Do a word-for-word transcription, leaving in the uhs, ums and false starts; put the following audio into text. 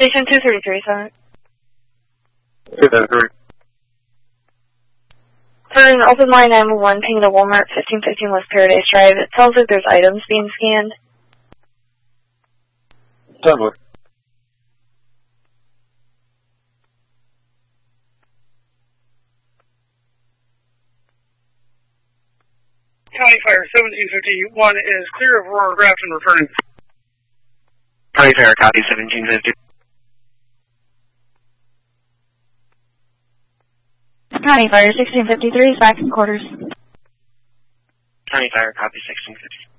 Station two thirty-three, sorry. two thirty-three. For an open line nine one one, ping to Walmart, fifteen fifteen West Paradise Drive. It tells that there's items being scanned. Totally. County Fire seventeen fifty-one is clear of Aurora Grafton returning. County Fire, copy seventeen fifty. County Fire sixteen fifty-three is back in quarters. County Fire, copy sixteen fifty.